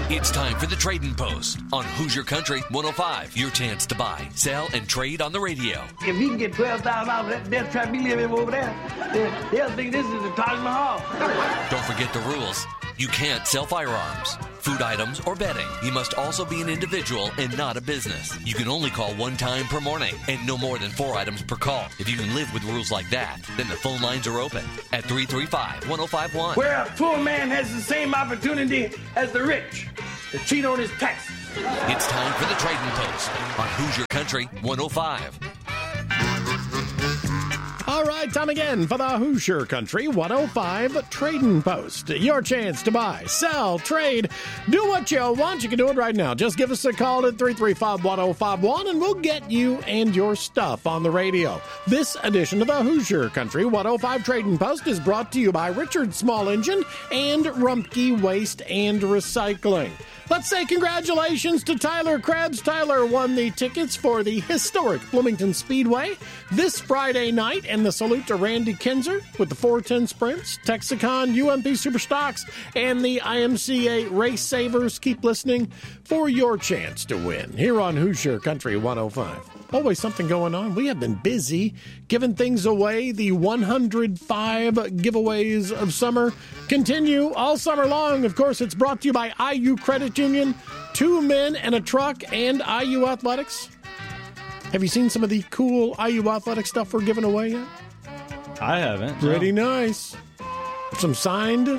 It's time for the Trading Post on Hoosier Country 105. Your chance to buy, sell, and trade on the radio. If he can get $12,000 for that death trap he live in over there, they'll think this is the Taj Mahal. Don't forget the rules. You can't sell firearms, food items, or bedding. You must also be an individual and not a business. You can only call one time per morning and no more than 4 items per call. If you can live with rules like that, then the phone lines are open at 335-1051. Where a poor man has the same opportunity as the rich to cheat on his taxes. It's time for the Trading Post on Hoosier Country 105. All right, time again for the Hoosier Country 105 Trading Post. Your chance to buy, sell, trade, do what you want. You can do it right now. Just give us a call at 335-1051 and we'll get you and your stuff on the radio. This edition of the Hoosier Country 105 Trading Post is brought to you by Richard Small Engine and Rumpke Waste and Recycling. Let's say congratulations to Tyler Krebs. Tyler won the tickets for the historic Bloomington Speedway this Friday night, and the salute to Randy Kinzer with the 410 Sprints, Texicon, UMP Superstocks, and the IMCA Race Savers. Keep listening for your chance to win here on Hoosier Country 105. Always something going on. We have been busy giving things away. The 105 giveaways of summer continue all summer long. Of course, it's brought to you by IU Credit Union, 2 men and a truck, and IU Athletics. Have you seen some of the cool IU Athletic stuff we're giving away yet? I haven't. Pretty nice. Some signed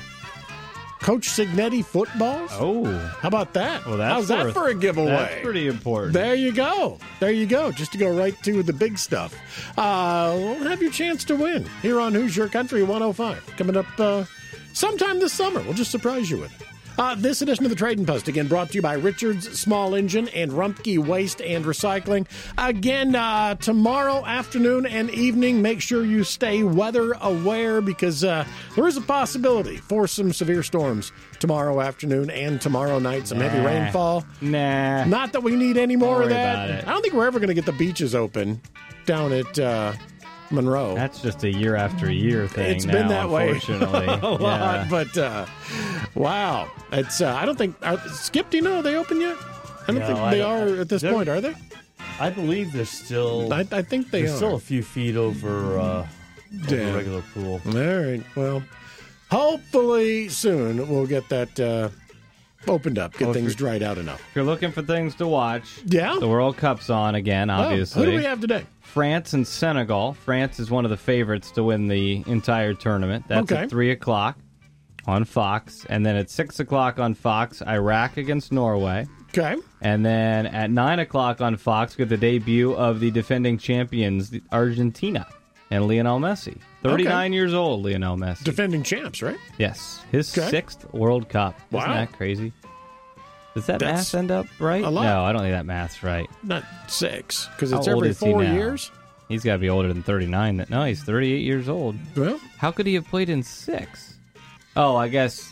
Coach Signetti footballs. Oh. How about that? Well, that's how's that for a giveaway? That's pretty important. There you go. There you go. Just to go right to the big stuff. We'll have your chance to win here on Hoosier Country 105. Coming up sometime this summer. We'll just surprise you with it. This edition of the Trading Post, again, brought to you by Richard's Small Engine and Rumpke Waste and Recycling. Again, tomorrow afternoon and evening, make sure you stay weather aware because there is a possibility for some severe storms tomorrow afternoon and tomorrow night. Some heavy rainfall. Not that we need any more of that. I don't think we're ever going to get the beaches open down at Monroe. That's just a year after year thing. It's been that way unfortunately. a lot, but wow, it's. I don't think Skip. Do you know are they open yet? I don't think they are at this point. Are they? I believe they're still. I think they're still a few feet over the regular pool. All right. Well, hopefully soon we'll get that opened up, get things dried out enough. If you're looking for things to watch, the World Cup's on again. Obviously, who do we have today? France and Senegal. France is one of the favorites to win the entire tournament. That's at 3 o'clock on Fox. And then at 6 o'clock on Fox, Iraq against Norway. Okay. And then at 9 o'clock on Fox, we get the debut of the defending champions, Argentina, and Lionel Messi. 39 years old, Lionel Messi. Defending champs, right? Yes. His 6th World Cup. Wow. Isn't that crazy? Does that math end up right? A lot. No, I don't think that math's right. Not 6, because it's How old every is he 4 now? years. He's got to be older than 39. No, he's 38 years old. Well, how could he have played in 6? Oh, I guess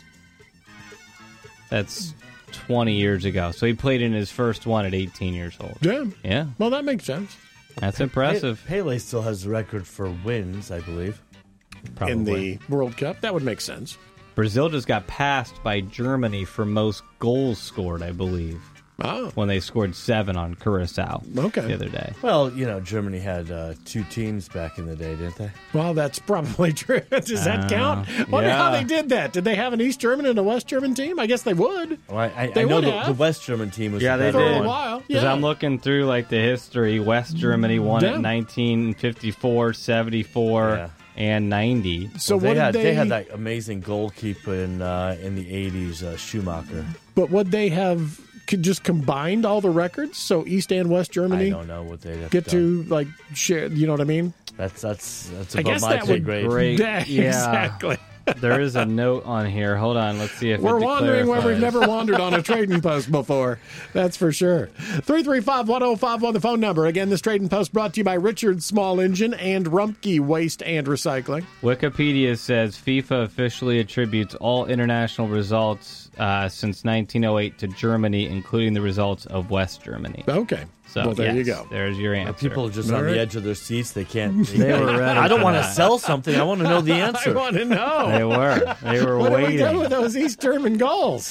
that's 20 years ago. So he played in his first one at 18 years old. Yeah. Well, that makes sense. That's impressive. Pele still has the record for wins, I believe. Probably. In the World Cup. That would make sense. Brazil just got passed by Germany for most goals scored, I believe. Oh. When they scored 7 on Curacao the other day. Well, Germany had 2 teams back in the day, didn't they? Well, that's probably true. Does that count? Wonder how they did that. Did they have an East German and a West German team? I guess they would. Well, I know the West German team was they better did. For a while. Because I'm looking through the history. West Germany won it in 1954, 74, and 90. So they had that amazing goalkeeper in the 80s, Schumacher. But would they have just combined all the records? So East and West Germany? I don't know what they'd have get to share. You know what I mean? That's I guess my that would great. Exactly. There is a note on here. Hold on. Let's see if we're wandering where we've never wandered on a trading post before. That's for sure. 335-1051, the phone number. Again, this trading post brought to you by Richard Small Engine and Rumpke Waste and Recycling. Wikipedia says FIFA officially attributes all international results since 1908 to Germany, including the results of West Germany. Okay. So, well, there you go. There's your answer. People are just on the edge of their seats. They can't. They were ready. I don't want to sell something. I want to know the answer. I want to know. They were. They were what waiting. What do we do with those East German goals?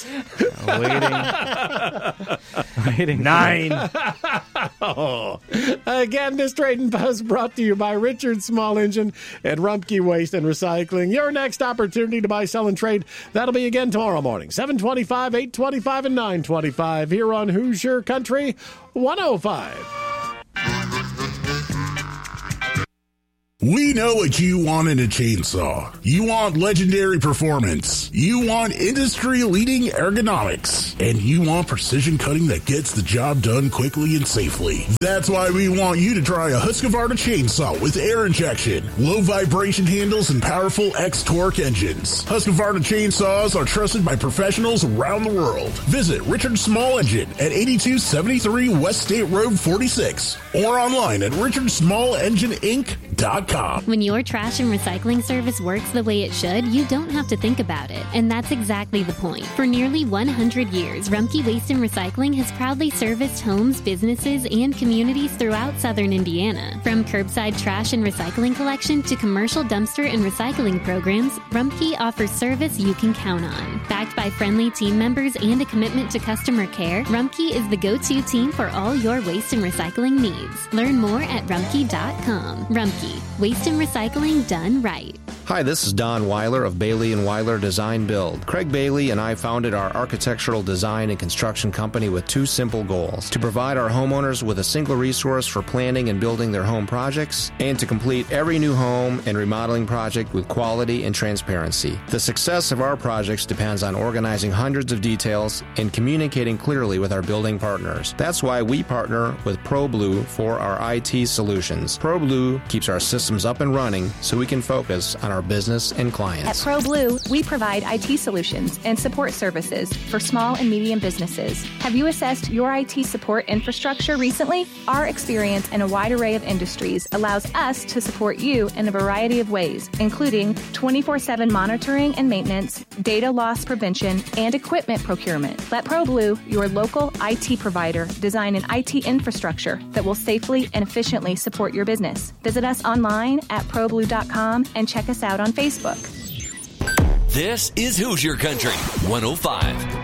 Waiting. 9. Oh. Again, this Trading Post brought to you by Richard Small Engine and Rumpke Waste and Recycling. Your next opportunity to buy, sell, and trade, that'll be again tomorrow morning, 7:25, 8:25, and 9:25 here on Hoosier Country 105. We know what you want in a chainsaw. You want legendary performance. You want industry-leading ergonomics. And you want precision cutting that gets the job done quickly and safely. That's why we want you to try a Husqvarna chainsaw with air injection, low vibration handles, and powerful X-Torque engines. Husqvarna chainsaws are trusted by professionals around the world. Visit Richard Small Engine at 8273 West State Road 46 or online at richardsmallengineinc.com. When your trash and recycling service works the way it should, you don't have to think about it. And that's exactly the point. For nearly 100 years, Rumpke Waste and Recycling has proudly serviced homes, businesses, and communities throughout southern Indiana. From curbside trash and recycling collection to commercial dumpster and recycling programs, Rumpke offers service you can count on. Backed by friendly team members and a commitment to customer care, Rumpke is the go-to team for all your waste and recycling needs. Learn more at rumpke.com. Rumpke. Waste and recycling done right. Hi, this is Don Weiler of Bailey & Weiler Design Build. Craig Bailey and I founded our architectural design and construction company with two simple goals: to provide our homeowners with a single resource for planning and building their home projects, and to complete every new home and remodeling project with quality and transparency. The success of our projects depends on organizing hundreds of details and communicating clearly with our building partners. That's why we partner with ProBlue for our IT solutions. ProBlue keeps our systems up and running so we can focus on our business and clients. At ProBlue, we provide IT solutions and support services for small and medium businesses. Have you assessed your IT support infrastructure recently? Our experience in a wide array of industries allows us to support you in a variety of ways, including 24/7 monitoring and maintenance, data loss prevention, and equipment procurement. Let ProBlue, your local IT provider, design an IT infrastructure that will safely and efficiently support your business. Visit us online at ProBlue.com and check us out on Facebook. This is Hoosier Country 105.